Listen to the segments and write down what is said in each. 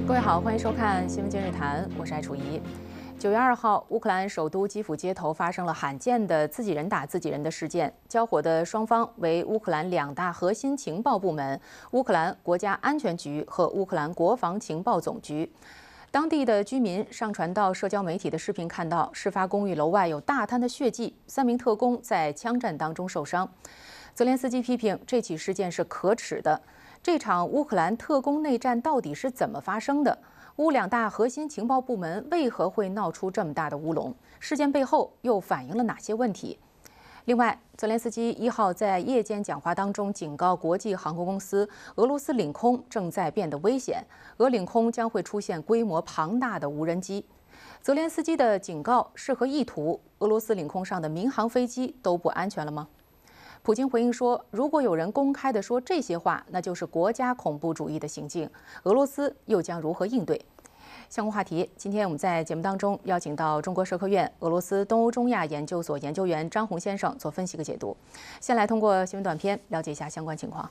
各位好，欢迎收看《新闻今日谈》，我是艾楚怡。9月2号，乌克兰首都基辅街头发生了罕见的自己人打自己人的事件，交火的双方为乌克兰2大核心情报部门——乌克兰国家安全局和乌克兰国防情报总局。当地的居民上传到社交媒体的视频看到，事发公寓楼外有大滩的血迹，3名特工在枪战当中受伤。泽连斯基批评这起事件是可耻的。这场乌克兰特工内战到底是怎么发生的？乌2大核心情报部门为何会闹出这么大的乌龙？事件背后又反映了哪些问题？另外，泽连斯基1号在夜间讲话当中警告国际航空公司，俄罗斯领空正在变得危险，俄领空将会出现规模庞大的无人机。泽连斯基的警告是何意图？俄罗斯领空上的民航飞机都不安全了吗？普京回应说，如果有人公开地说这些话，那就是国家恐怖主义的行径。俄罗斯又将如何应对？相关话题，今天我们在节目当中邀请到中国社科院俄罗斯东欧中亚研究所研究员张红先生做分析和解读。先来通过新闻短片了解一下相关情况。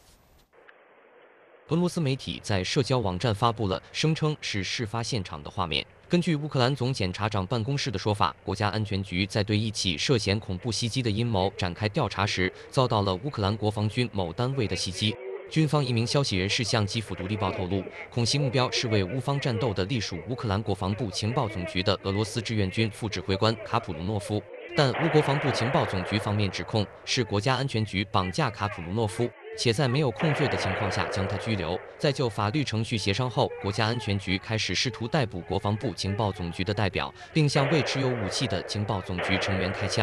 俄罗斯媒体在社交网站发布了声称是事发现场的画面。根据乌克兰总检察长办公室的说法，国家安全局在对一起涉嫌恐怖袭击的阴谋展开调查时，遭到了乌克兰国防军某单位的袭击。军方一名消息人士向基辅独立报透露，恐袭目标是为乌方战斗的隶属乌克兰国防部情报总局的俄罗斯志愿军副指挥官卡普鲁诺夫。但乌国防部情报总局方面指控是国家安全局绑架卡普鲁诺夫，且在没有控罪的情况下将他拘留。在就法律程序协商后，国家安全局开始试图逮捕国防部情报总局的代表，并向未持有武器的情报总局成员开枪。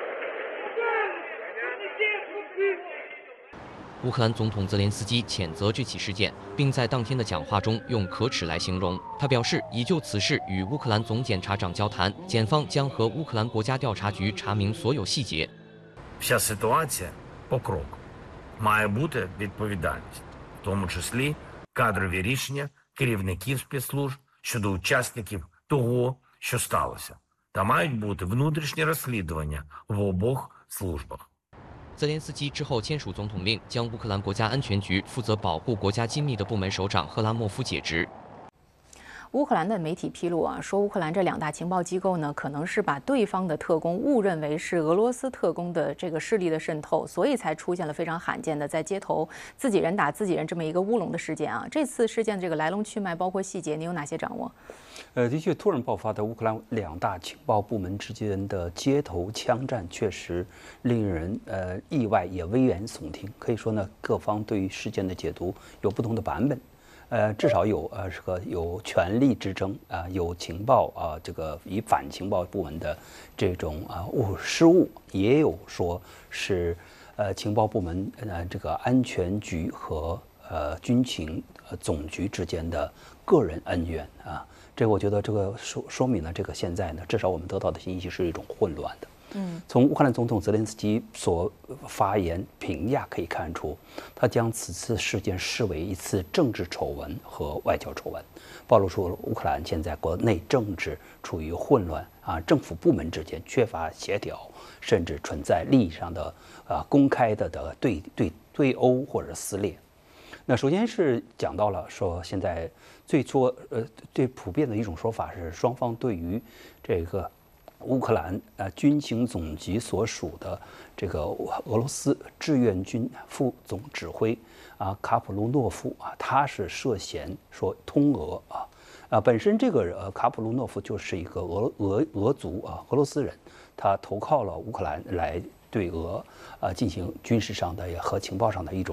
乌克兰总统泽连斯基谴责这起事件，并在当天的讲话中用可耻来形容。他表示，已就此事与乌克兰总检察长交谈，检方将和乌克兰国家调查局查明所有细节。 Вся ситуація по кроку має бути відповідальність, в тому числі кадрові рішення керівників спецслужб щодо учасників того, що сталося, та мають бути внутрішні розслідування в обох службах. 泽连斯基之后签署总统令，将乌克兰国家安全局负责保护国家机密的部门首长赫拉莫夫解职。 乌克兰的媒体披露说乌克兰这2大情报机构呢，可能是把对方的特工误认为是俄罗斯特工的这个势力的渗透，所以才出现了非常罕见的在街头自己人打自己人这么一个乌龙的事件啊。这次事件这个来龙去脉，包括细节，你有哪些掌握？ 的确，突然爆发的乌克兰2大情报部门之间的街头枪战，确实令人意外，也危言耸听。可以说呢，各方对于事件的解读有不同的版本。至少有权力之争有情报这个以反情报部门的这种失误，也有说是情报部门这个安全局和军情总局之间的个人恩怨啊。这个我觉得这个说明了这个现在呢，至少我们得到的信息是一种混乱的。从乌克兰总统泽连斯基所发言评价可以看出，他将此次事件视为一次政治丑闻和外交丑闻，暴露出乌克兰现在国内政治处于混乱政府部门之间缺乏协调，甚至存在利益上的公开的对殴或者撕裂。那首先是讲到了说，现在最普遍的一种说法是，双方对于这个乌克兰军情总局所属的这个俄罗斯志愿军副总指挥卡普鲁诺夫他是涉嫌说通俄本身这个卡普鲁诺夫就是一个俄族俄罗斯人，他投靠了乌克兰来对俄进行军事上的和情报上的一种